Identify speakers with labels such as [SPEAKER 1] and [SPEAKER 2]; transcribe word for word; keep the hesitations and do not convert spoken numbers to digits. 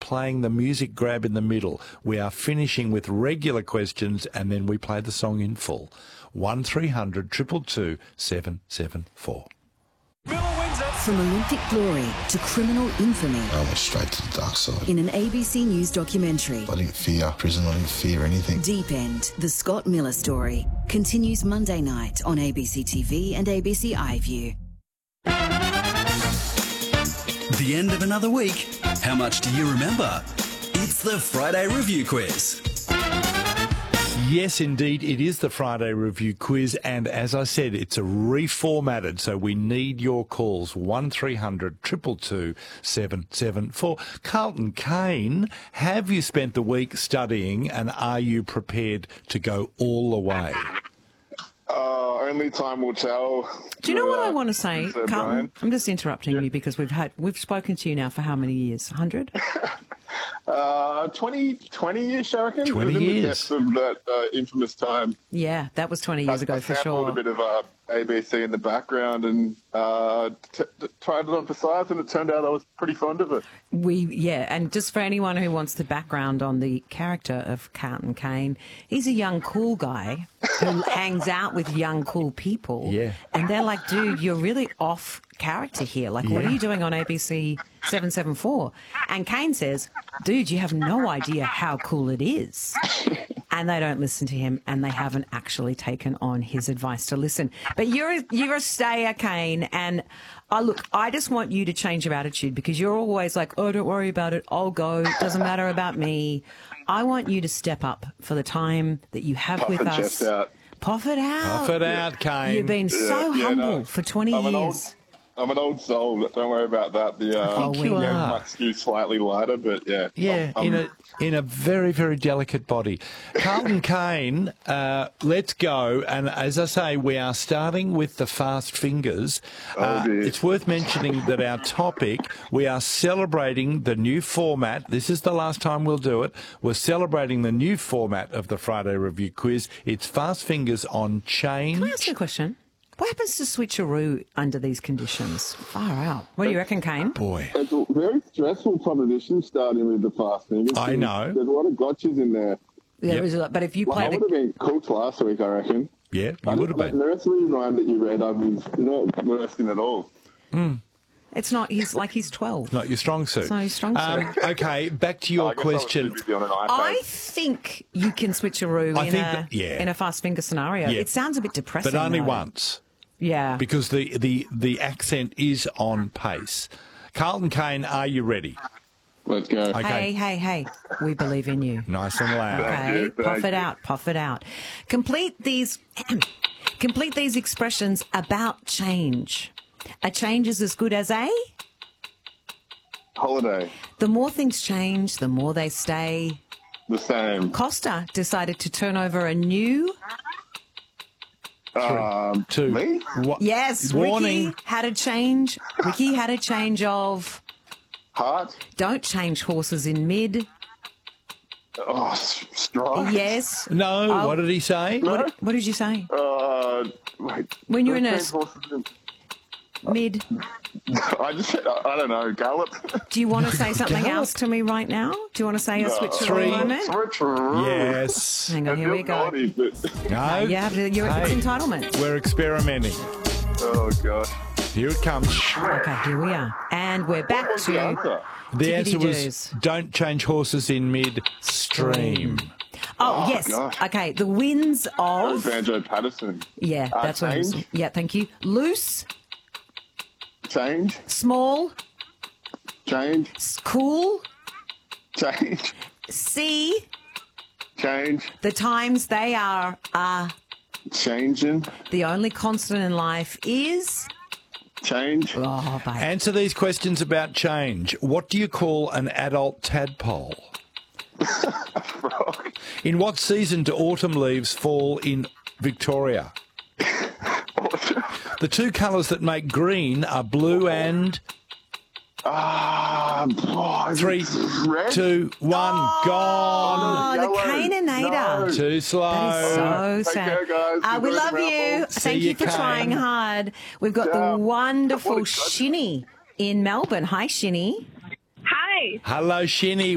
[SPEAKER 1] playing the music grab in the middle. We are finishing with regular questions and then we play the song in full. one three hundred two two two seven seven four.
[SPEAKER 2] From Olympic glory to criminal infamy.
[SPEAKER 3] I went straight to the dark side.
[SPEAKER 2] In an A B C News documentary.
[SPEAKER 3] I didn't fear prison, I didn't fear anything.
[SPEAKER 2] Deep End, the Scott Miller story, continues Monday night on A B C T V and A B C iView.
[SPEAKER 4] The end of another week. How much do you remember? It's the Friday Review Quiz.
[SPEAKER 1] Yes, indeed, it is the Friday Review Quiz, and as I said, it's a reformatted, so we need your calls, one three hundred two two two seven seven four. Carlton Kane, have you spent the week studying, and are you prepared to go all the way?
[SPEAKER 5] Uh, only time will tell.
[SPEAKER 6] Do you know what
[SPEAKER 5] Uh,
[SPEAKER 6] I want to say,
[SPEAKER 5] Sir
[SPEAKER 6] Carlton?
[SPEAKER 5] Brian?
[SPEAKER 6] I'm just interrupting
[SPEAKER 5] Yeah.
[SPEAKER 6] you because we've had we've spoken to you now for how many years? one hundred?
[SPEAKER 5] Uh, twenty, twenty years, I reckon.
[SPEAKER 1] twenty
[SPEAKER 5] it was in
[SPEAKER 1] years.
[SPEAKER 5] the depths of that uh, infamous time.
[SPEAKER 6] Yeah, that was twenty years
[SPEAKER 5] I,
[SPEAKER 6] ago
[SPEAKER 5] I
[SPEAKER 6] for
[SPEAKER 5] sampled
[SPEAKER 6] sure.
[SPEAKER 5] a bit of uh, A B C in the background and uh, t- t- tried it on for size, and it turned out I was pretty fond of it.
[SPEAKER 6] We yeah, and just for anyone who wants the background on the character of Carlton Kane, he's a young cool guy who hangs out with young cool people.
[SPEAKER 1] Yeah.
[SPEAKER 6] And they're like, dude, you're really off character here. Like, what are
[SPEAKER 1] Yeah.
[SPEAKER 6] you doing on A B C seven seven four? And Kane says, dude, you have no idea how cool it is. And they don't listen to him, and they haven't actually taken on his advice to listen. But you're a, you're a stayer, Kane, and I look, I just want you to change your attitude because you're always like, oh, don't worry about it. I'll go. It doesn't matter about me. I want you to step up for the time that you have
[SPEAKER 5] Puff
[SPEAKER 6] with
[SPEAKER 5] the
[SPEAKER 6] us.
[SPEAKER 5] chest out.
[SPEAKER 6] Puff it out.
[SPEAKER 1] Puff it out, Kane.
[SPEAKER 6] You've been so
[SPEAKER 5] Yeah, yeah,
[SPEAKER 6] humble
[SPEAKER 5] no.
[SPEAKER 6] for twenty
[SPEAKER 5] I'm an old-
[SPEAKER 6] years.
[SPEAKER 5] I'm an old soul. Don't worry about that. The uh,
[SPEAKER 6] Oh, we
[SPEAKER 1] you
[SPEAKER 5] yeah,
[SPEAKER 1] are.
[SPEAKER 5] my excuse slightly lighter, but yeah.
[SPEAKER 1] Yeah,
[SPEAKER 5] I'm-
[SPEAKER 1] in a in a very, very delicate body. Carlton Kane, uh, let's go. And as I say, we are starting with the fast fingers. Uh,
[SPEAKER 5] dear.
[SPEAKER 1] it's worth mentioning that our topic, we are celebrating the new format. This is the last time we'll do it. We're celebrating the new format of the Friday Review Quiz. It's fast fingers on change.
[SPEAKER 6] Can I ask you a question? What happens to switcheroo under these conditions? Far out. What do you reckon, Kane?
[SPEAKER 1] Boy.
[SPEAKER 5] It's a very stressful proposition starting with the fast fingers.
[SPEAKER 1] I know.
[SPEAKER 5] There's a lot of gotchas in there.
[SPEAKER 6] There
[SPEAKER 1] Yep.
[SPEAKER 6] is a lot, but if you
[SPEAKER 5] Well,
[SPEAKER 6] play
[SPEAKER 5] I
[SPEAKER 6] the
[SPEAKER 5] would have been cooked last week, I reckon.
[SPEAKER 1] Yeah,
[SPEAKER 5] I
[SPEAKER 1] you would have
[SPEAKER 5] That
[SPEAKER 1] been.
[SPEAKER 5] nursery rhyme that you read, I was not working at all.
[SPEAKER 6] It's not. He's like he's twelve.
[SPEAKER 1] Not your strong suit.
[SPEAKER 6] It's not your strong suit.
[SPEAKER 1] Um, okay, back to your
[SPEAKER 5] I guess I was
[SPEAKER 1] question.
[SPEAKER 5] too busy on an iPad.
[SPEAKER 6] I think you can switcheroo
[SPEAKER 1] I
[SPEAKER 6] in
[SPEAKER 1] think
[SPEAKER 6] a
[SPEAKER 1] that- yeah.
[SPEAKER 6] in a fast finger scenario.
[SPEAKER 1] Yeah.
[SPEAKER 6] It sounds a bit depressing,
[SPEAKER 1] But only
[SPEAKER 6] though.
[SPEAKER 1] once.
[SPEAKER 6] Yeah.
[SPEAKER 1] Because the, the, the accent is on pace. Carlton Kane, are you ready?
[SPEAKER 5] Let's go.
[SPEAKER 1] Okay.
[SPEAKER 6] Hey, hey, hey! We believe in you.
[SPEAKER 1] Nice and loud.
[SPEAKER 6] Okay,
[SPEAKER 5] you,
[SPEAKER 6] puff
[SPEAKER 5] thank
[SPEAKER 6] it
[SPEAKER 5] you.
[SPEAKER 6] out, puff it out. Complete these, complete these expressions about change. A change is as good as a.
[SPEAKER 5] Holiday.
[SPEAKER 6] The more things change, the more they stay.
[SPEAKER 5] The same.
[SPEAKER 6] Costa decided to turn over a new.
[SPEAKER 5] Um,
[SPEAKER 1] Two.
[SPEAKER 5] Me?
[SPEAKER 1] What?
[SPEAKER 6] Yes,
[SPEAKER 1] Warning.
[SPEAKER 6] Ricky had a change. Ricky had a change of.
[SPEAKER 5] Heart?
[SPEAKER 6] Don't change horses in mid.
[SPEAKER 5] Oh, s- strong.
[SPEAKER 6] Yes.
[SPEAKER 1] No,
[SPEAKER 6] Oh.
[SPEAKER 1] what did he say?
[SPEAKER 6] What, what did you say?
[SPEAKER 5] Uh, wait.
[SPEAKER 6] When you're a
[SPEAKER 5] Don't
[SPEAKER 6] nurse.
[SPEAKER 5] change horses in-
[SPEAKER 6] Mid.
[SPEAKER 5] I just said, I I don't know, gallop.
[SPEAKER 6] Do you want to say something
[SPEAKER 1] Gallop.
[SPEAKER 6] else to me right now? Do you want to say a switch
[SPEAKER 1] Three.
[SPEAKER 6] moment?
[SPEAKER 1] Yes.
[SPEAKER 6] Hang on, here we go.
[SPEAKER 5] Naughty, but,
[SPEAKER 1] No.
[SPEAKER 6] You have to, you're, it's
[SPEAKER 1] Hey.
[SPEAKER 6] entitlement.
[SPEAKER 1] We're experimenting.
[SPEAKER 5] oh, God.
[SPEAKER 1] Here it comes.
[SPEAKER 6] Okay, here we are. And we're back
[SPEAKER 5] What's the
[SPEAKER 6] to
[SPEAKER 5] answer?
[SPEAKER 1] The answer was
[SPEAKER 6] Tickety-doos.
[SPEAKER 1] don't change horses in mid-stream.
[SPEAKER 6] Oh, yes.
[SPEAKER 5] gosh.
[SPEAKER 6] Okay, the winds of
[SPEAKER 5] Banjo Patterson.
[SPEAKER 6] yeah,
[SPEAKER 5] Uh,
[SPEAKER 6] that's what it was.
[SPEAKER 5] change?
[SPEAKER 6] Yeah, thank you. Loose,
[SPEAKER 5] Change.
[SPEAKER 6] small,
[SPEAKER 5] Change.
[SPEAKER 6] s- cool,
[SPEAKER 5] Change.
[SPEAKER 6] see
[SPEAKER 5] Change.
[SPEAKER 6] the times they are are
[SPEAKER 5] Changing.
[SPEAKER 6] the only constant in life is
[SPEAKER 5] Change.
[SPEAKER 6] oh, babe.
[SPEAKER 1] Answer these questions about change. What do you call an adult tadpole?
[SPEAKER 5] Frog.
[SPEAKER 1] In what season do autumn leaves fall in Victoria? The two colours that make green are blue and
[SPEAKER 5] Ah, oh,
[SPEAKER 1] three,
[SPEAKER 5] red?
[SPEAKER 1] two, one, gone.
[SPEAKER 6] Oh, the
[SPEAKER 5] Yellow.
[SPEAKER 6] Canaanator.
[SPEAKER 5] No.
[SPEAKER 1] Too slow.
[SPEAKER 6] That is so
[SPEAKER 5] Take
[SPEAKER 6] sad.
[SPEAKER 5] care, guys.
[SPEAKER 6] Uh, we
[SPEAKER 5] Enjoy the
[SPEAKER 6] love you.
[SPEAKER 5] raffle.
[SPEAKER 1] See
[SPEAKER 6] Thank
[SPEAKER 1] you,
[SPEAKER 6] you for
[SPEAKER 1] Kane.
[SPEAKER 6] trying hard. We've got
[SPEAKER 5] Yeah.
[SPEAKER 6] the wonderful
[SPEAKER 5] What a-
[SPEAKER 6] Shinny in Melbourne. Hi, Shinny.
[SPEAKER 7] Hi.
[SPEAKER 1] Hello, Shinny.